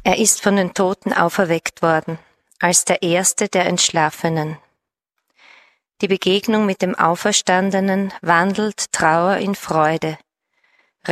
Er ist von den Toten auferweckt worden, als der Erste der Entschlafenen. Die Begegnung mit dem Auferstandenen wandelt Trauer in Freude,